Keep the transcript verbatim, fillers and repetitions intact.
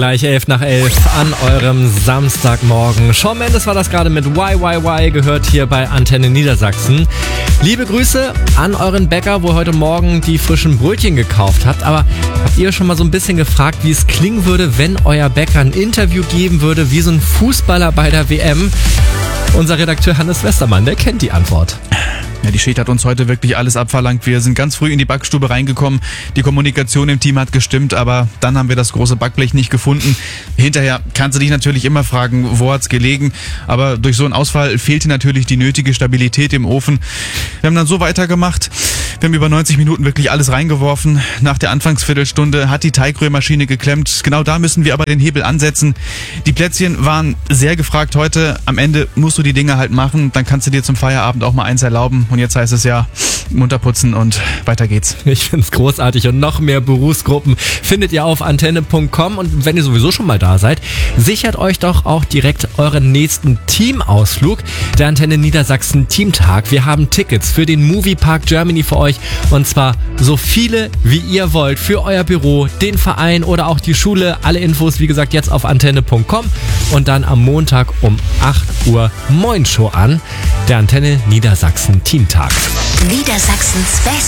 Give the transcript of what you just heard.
Gleich elf nach elf an eurem Samstagmorgen. Shawn Mendes war das gerade mit Y Y Y, gehört hier bei Antenne Niedersachsen. Liebe Grüße an euren Bäcker, wo ihr heute Morgen die frischen Brötchen gekauft habt. Aber habt ihr schon mal so ein bisschen gefragt, wie es klingen würde, wenn euer Bäcker ein Interview geben würde, wie so ein Fußballer bei der W M? Unser Redakteur Hannes Westermann, der kennt die Antwort. Ja, die Schicht hat uns heute wirklich alles abverlangt. Wir sind ganz früh in die Backstube reingekommen. Die Kommunikation im Team hat gestimmt, aber dann haben wir das große Backblech nicht gefunden. Hinterher kannst du dich natürlich immer fragen, wo hat's gelegen? Aber durch so einen Ausfall fehlte natürlich die nötige Stabilität im Ofen. Wir haben dann so weitergemacht. Wir haben über neunzig Minuten wirklich alles reingeworfen. Nach der Anfangsviertelstunde hat die Teigrührmaschine geklemmt. Genau da müssen wir aber den Hebel ansetzen. Die Plätzchen waren sehr gefragt heute. Am Ende musst du die Dinge halt machen. Dann kannst du dir zum Feierabend auch mal eins erlauben. Und jetzt heißt es ja, munter putzen und weiter geht's. Ich find's großartig und noch mehr Berufsgruppen findet ihr auf antenne punkt com. Und wenn ihr sowieso schon mal da seid, sichert euch doch auch direkt euren nächsten Teamausflug. Der Antenne Niedersachsen Teamtag. Wir haben Tickets für den Moviepark Germany für euch. Und zwar so viele, wie ihr wollt. Für euer Büro, den Verein oder auch die Schule. Alle Infos, wie gesagt, jetzt auf antenne punkt com. Und dann am Montag um acht Uhr Moin Show an. Der Antenne Niedersachsen Teamtag. Niedersachsens Best.